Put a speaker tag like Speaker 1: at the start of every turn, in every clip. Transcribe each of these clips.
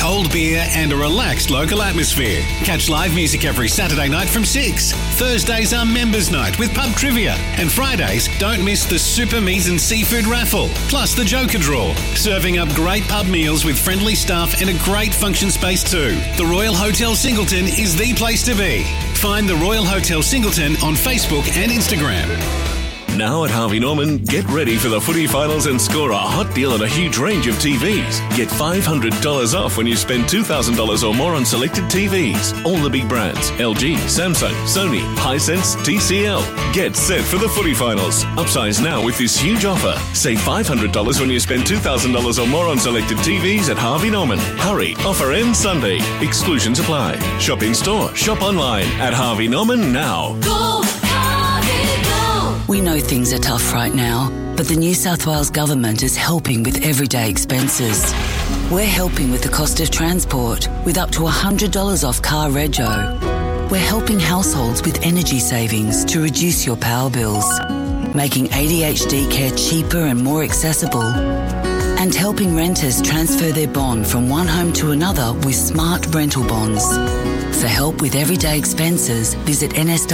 Speaker 1: cold beer and a relaxed local atmosphere. Catch live music every Saturday night from 6. Thursdays are members' night with pub trivia. And Fridays, don't miss the Super Meat and Seafood raffle, plus the Joker draw. Serving up great pub meals with friendly staff and a great function space too. The Royal Hotel Singleton is the place to be. Find the Royal Hotel Singleton on Facebook and Instagram.
Speaker 2: Now at Harvey Norman, get ready for the footy finals and score a hot deal on a huge range of TVs. Get $500 off when you spend $2,000 or more on selected TVs. All the big brands: LG, Samsung, Sony, Hisense, TCL. Get set for the footy finals. Upsize now with this huge offer. Save $500 when you spend $2,000 or more on selected TVs at Harvey Norman. Hurry, offer ends Sunday. Exclusions apply. Shop in store, shop online at Harvey Norman now.
Speaker 3: Go Harvey, go!
Speaker 4: We know things are tough right now, but the New South Wales Government is helping with everyday expenses. We're helping with the cost of transport, with up to $100 off car rego. We're helping households with energy savings to reduce your power bills, making ADHD care cheaper and more accessible, and helping renters transfer their bond from one home to another with smart rental bonds. For help with everyday expenses, visit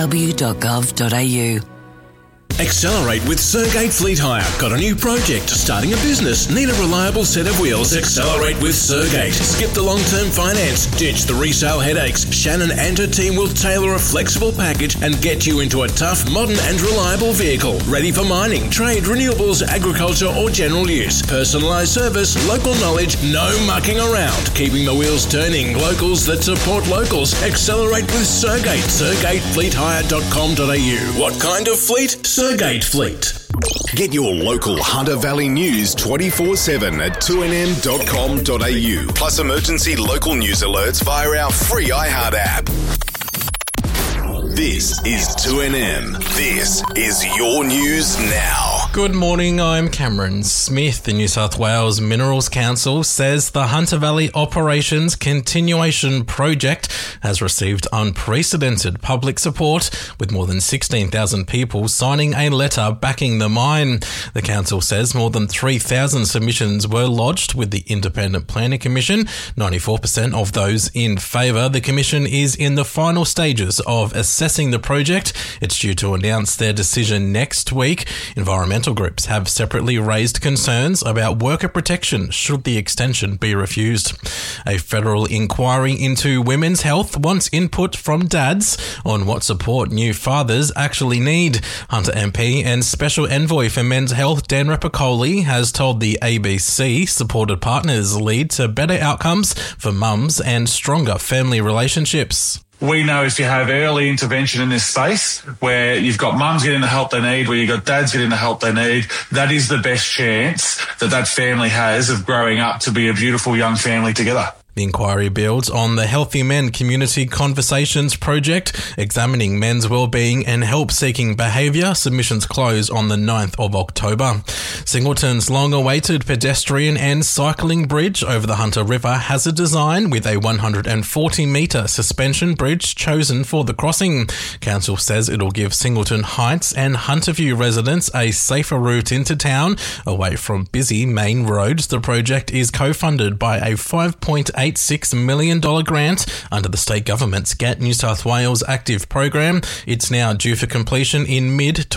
Speaker 4: nsw.gov.au.
Speaker 5: Accelerate with Sergate Fleet Hire. Got a new project? Starting a business? Need a reliable set of wheels? Accelerate with Sergate. Skip the long-term finance. Ditch the resale headaches. Shannon and her team will tailor a flexible package and get you into a tough, modern and reliable vehicle. Ready for mining, trade, renewables, agriculture or general use. Personalised service, local knowledge, no mucking around. Keeping the wheels turning. Locals that support locals. Accelerate with Sergate. SergateFleetHire.com.au. What kind of fleet? Sergate Fleet.
Speaker 6: Get your local Hunter Valley news 24/7 at 2nm.com.au. Plus emergency local news alerts via our free iHeart app. This is 2NM. This is your news now.
Speaker 7: Good morning, I'm Cameron Smith. The New South Wales Minerals Council says the Hunter Valley Operations Continuation Project has received unprecedented public support, with more than 16,000 people signing a letter backing the mine. The council says more than 3,000 submissions were lodged with the Independent Planning Commission, 94% of those in favour. The commission is in the final stages of assessing the project. It's due to announce their decision next week. Environmental groups have separately raised concerns about worker protection should the extension be refused. A federal inquiry into women's health wants input from dads on what support new fathers actually need. Hunter MP and Special Envoy for Men's Health Dan Rapicoli has told the ABC supported partners lead to better outcomes for mums and stronger family relationships.
Speaker 8: We know if you have early intervention in this space, where you've got mums getting the help they need, where you've got dads getting the help they need, that is the best chance that family has of growing up to be a beautiful young family together.
Speaker 7: The inquiry builds on the Healthy Men Community Conversations project, examining men's wellbeing and help-seeking behaviour. Submissions close on the 9th of October. Singleton's long-awaited pedestrian and cycling bridge over the Hunter River has a design with a 140-metre suspension bridge chosen for the crossing. Council says it'll give Singleton Heights and Hunterview residents a safer route into town, away from busy main roads. The project is co-funded by a $5.86 million grant under the state government's Get New South Wales Active program. It's now due for completion in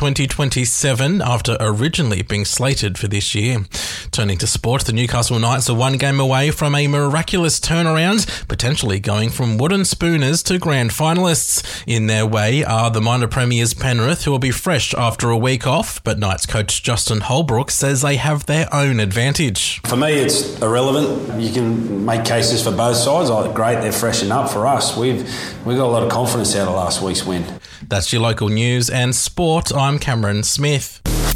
Speaker 7: mid-2027 after originally being slated for this year. Turning to sport, the Newcastle Knights are one game away from a miraculous turnaround, potentially going from wooden spooners to grand finalists. In their way are the minor premiers Penrith, who will be fresh after a week off, but Knights coach Justin Holbrook says they have their own advantage.
Speaker 9: For me, it's irrelevant. You can make cases for both sides. Great, they're freshening up. For us, we've got a lot of confidence out of last week's win.
Speaker 7: That's your local news and sport. I'm Cameron Smith.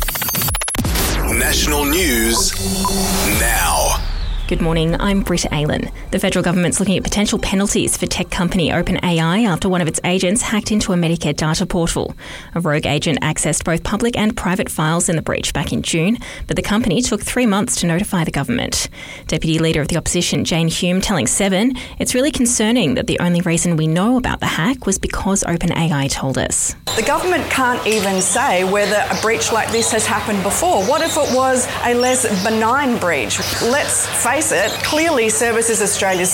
Speaker 6: National news now.
Speaker 10: Good morning, I'm Britta Aylan. The federal government's looking at potential penalties for tech company OpenAI after one of its agents hacked into a Medicare data portal. A rogue agent accessed both public and private files in the breach back in June, but the company took 3 months to notify the government. Deputy Leader of the Opposition, Jane Hume, telling Seven, it's really concerning that the only reason we know about the hack was because OpenAI told us.
Speaker 11: The government can't even say whether a breach like this has happened before. What if it was a less benign breach? Let's face it, clearly Services Australia's